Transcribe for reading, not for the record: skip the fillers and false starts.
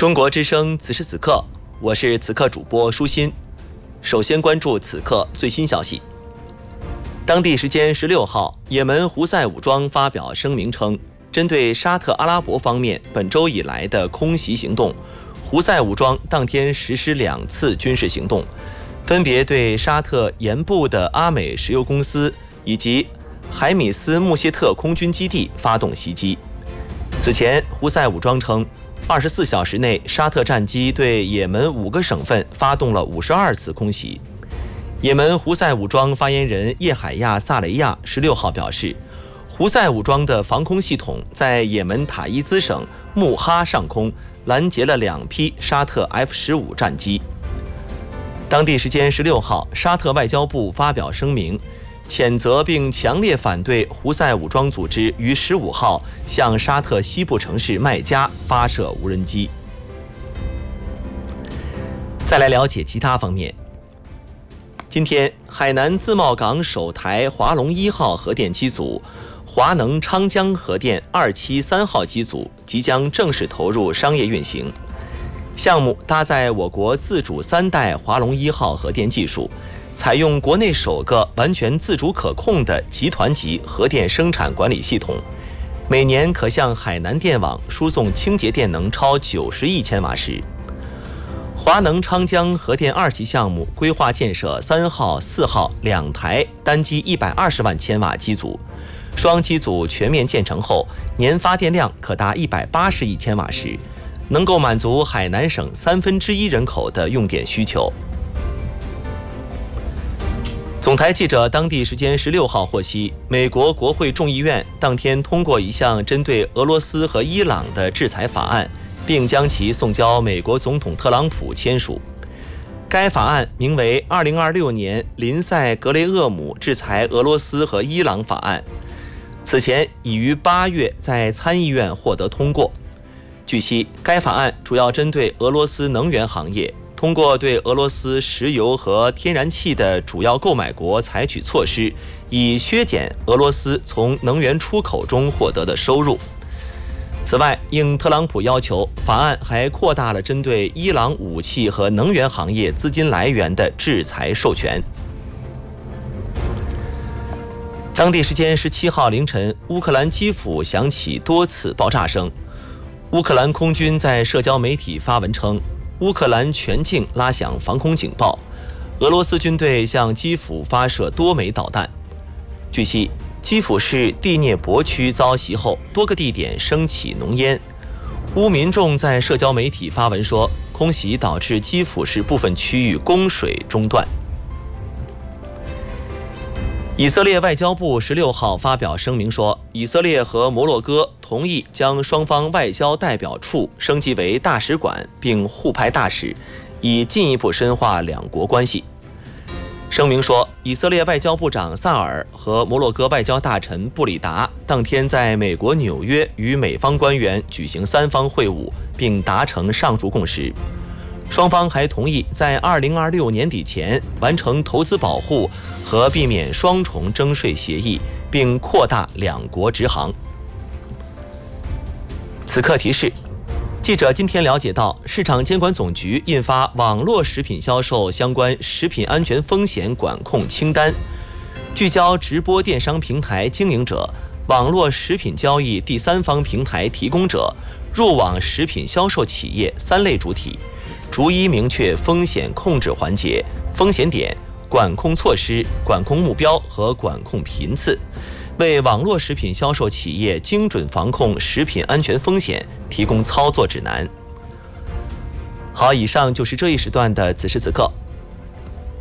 中国之声此时此刻，我是此刻主播舒心。首先关注此刻最新消息。当地时间16号，也门胡塞武装发表声明称，针对沙特阿拉伯方面本周以来的空袭行动，胡塞武装当天实施2次军事行动，分别对沙特盐部的阿美石油公司以及海米斯穆谢特空军基地发动袭击。此前，胡塞武装称24小时内，沙特战机对也门5个省份发动了52次空袭。也门胡塞武装发言人叶海亚·萨雷亚16号表示，胡塞武装的防空系统在也门塔伊兹省穆哈上空拦截了2批沙特 F-15战机。当地时间16号，沙特外交部发表声明，谴责并强烈反对胡塞武装组织于15号向沙特西部城市麦加发射无人机。再来了解其他方面。今天，海南自贸港首台华龙1号核电机组、华能昌江核电2期3号机组即将正式投入商业运行。项目搭载我国自主3代华龙1号核电技术，采用国内首个完全自主可控的集团级核电生产管理系统，每年可向海南电网输送清洁电能超90亿千瓦时。华能昌江核电2期项目规划建设3号、4号2台单机120万千瓦机组，双机组全面建成后，年发电量可达180亿千瓦时，能够满足海南省1/3人口的用电需求。总台记者当地时间16号获悉，美国国会众议院当天通过一项针对俄罗斯和伊朗的制裁法案，并将其送交美国总统特朗普签署。该法案名为《2026年林赛格雷厄姆制裁俄罗斯和伊朗法案》，此前已于8月在参议院获得通过。据悉，该法案主要针对俄罗斯能源行业，通过对俄罗斯石油和天然气的主要购买国采取措施，以削减俄罗斯从能源出口中获得的收入。此外，应特朗普要求，法案还扩大了针对伊朗武器和能源行业资金来源的制裁授权。当地时间17号凌晨，乌克兰基辅响起多次爆炸声。乌克兰空军在社交媒体发文称，乌克兰全境拉响防空警报，俄罗斯军队向基辅发射多枚导弹。据悉，基辅市第聂伯区遭袭后，多个地点升起浓烟。乌民众在社交媒体发文说，空袭导致基辅市部分区域供水中断。以色列外交部16号发表声明说，以色列和摩洛哥同意将双方外交代表处升级为大使馆，并互派大使，以进一步深化两国关系。声明说，以色列外交部长萨尔和摩洛哥外交大臣布里达当天在美国纽约与美方官员举行3方会晤，并达成上述共识。双方还同意在2026年底前完成投资保护和避免双重征税协议，并扩大两国直航。此刻提示，记者今天了解到，市场监管总局印发网络食品销售相关食品安全风险管控清单，聚焦直播电商平台经营者、网络食品交易第三方平台提供者、入网食品销售企业3类主体，逐一明确风险控制环节、风险点、管控措施、管控目标和管控频次，为网络食品销售企业精准防控食品安全风险提供操作指南。好，以上就是这一时段的此时此刻，